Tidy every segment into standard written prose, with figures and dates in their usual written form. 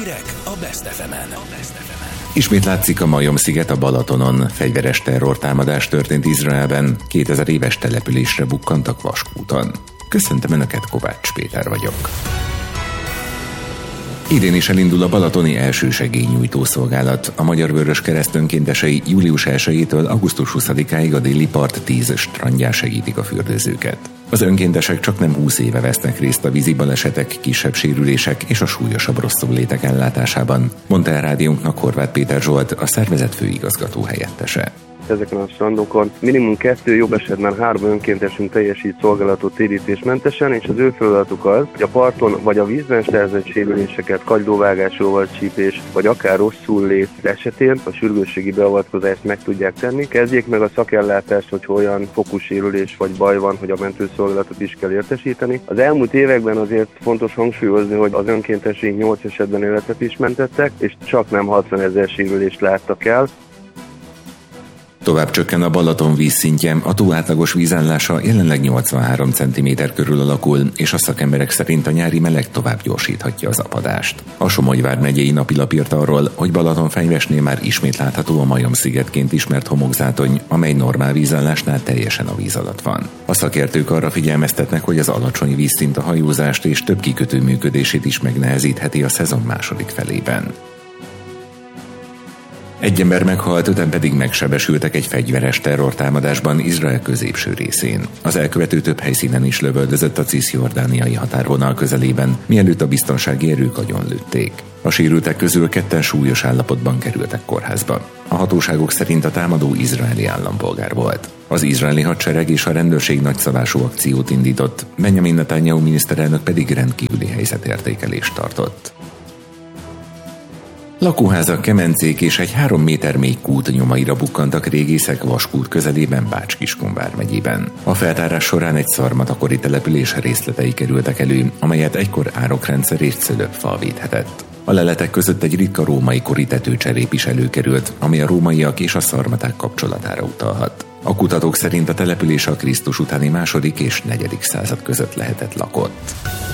Hírek a Best FM-en. Ismét látszik a Majom-sziget a Balatonon. Fegyveres terrortámadás történt Izraelben, 2000 éves településre bukkantak Vaskúton. Köszöntöm Önöket, Kovács Péter vagyok. Idén is elindul a balatoni elsősegélynyújtó szolgálat. A Magyar Vöröskereszt önkéntesei július 1-től augusztus 20-áig a déli part 10 strandján segítik a fürdőzőket. Az önkéntesek csaknem 20 éve vesznek részt a vízi balesetek, kisebb sérülések és a súlyosabb rosszullétek ellátásában, mondta el rádiónknak Horváth Péter Zsolt, a szervezet főigazgató helyettese. Ezeken a strandokon minimum 2, jobb esetben 3 önkéntesünk teljesít szolgálatot térítésmentesen, és az ő feladatuk az, hogy a parton vagy a vízben szerzett sérüléseket, kagylóvágás, csípés, vagy akár rosszul lét esetén a sürgősségi beavatkozást meg tudják tenni. Kezdjék meg a szakellátást, hogy olyan fokú sérülés vagy baj van, hogy a mentőszolgálatot is kell értesíteni. Az elmúlt években azért fontos hangsúlyozni, hogy az önkénteseink 8 esetben életet is mentettek, és csak nem 60 000 sérülést láttak el. Tovább csökken a Balaton vízszintje, a tó átlagos vízállása jelenleg 83 cm körül alakul, és a szakemberek szerint a nyári meleg tovább gyorsíthatja az apadást. A Somogy vármegyei napilap írt arról, hogy Balatonfenyvesnél már ismét látható a Majom-szigetként ismert homokzátony, amely normál vízállásnál teljesen a víz alatt van. A szakértők arra figyelmeztetnek, hogy az alacsony vízszint a hajózást és több kikötő működését is megnehezítheti a szezon második felében. Egy ember meghalt, 5-en pedig megsebesültek egy fegyveres terrortámadásban Izrael középső részén. Az elkövető több helyszínen is lövöldözött a cisjordániai határvonal közelében, mielőtt a biztonsági erők agyonlőtték. A sérültek közül 2 súlyos állapotban kerültek kórházba. A hatóságok szerint a támadó izraeli állampolgár volt. Az izraeli hadsereg és a rendőrség nagyszabású akciót indított, Benjamin Netanyahu miniszterelnök pedig rendkívüli helyzetértékelést tartott. Lakóházak, kemencék és egy 3 méter mély kút nyomaira bukkantak régészek Vaskút közelében Bács-Kiskun vármegyében. A feltárás során egy szarmatakori település részletei kerültek elő, amelyet egykor árokrendszer és cölöpfal védhetett. A leletek között egy ritka római kori tetőcserép is előkerült, ami a rómaiak és a szarmaták kapcsolatára utalhat. A kutatók szerint a település a Krisztus utáni 2. és 4. század között lehetett lakott.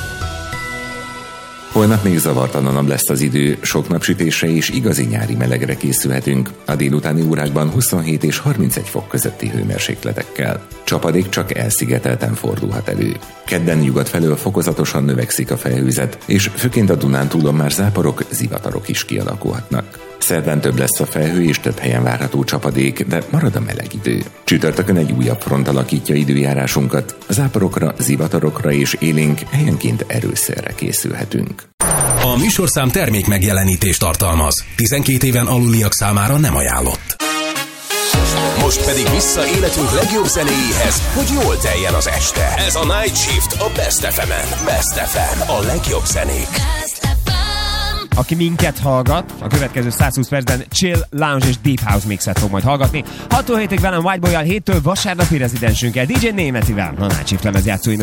Holnap még zavartalanabb lesz az idő, sok napsütésre és igazi nyári melegre készülhetünk, a délutáni órákban 27 és 31 fok közötti hőmérsékletekkel. Csapadék csak elszigetelten fordulhat elő. Kedden nyugat felől fokozatosan növekszik a felhőzet, és főként a Dunántúlon már záporok, zivatarok is kialakulhatnak. Szerdán több lesz a felhő és több helyen várható csapadék, de marad a meleg idő. Csütörtökön egy újabb front alakítja időjárásunkat, záporokra, zivatarokra és élénk helyenként erőszélre készülhetünk. A műsorszám termék megjelenítést tartalmaz. 12 éven aluliak számára nem ajánlott. Most pedig vissza életünk legjobb zenéjéhez, hogy jól teljen az este. Ez a Night Shift a Best FM-en. Best FM, a legjobb zenék. Aki minket hallgat, a következő 120 percben chill, lounge és deep house mixet fog majd hallgatni. 6-tól 7-ig velem Whiteboy-jal, 7-től vasárnapi rezidensünkkel, DJ Németivel, a Night Shift lemezjátszói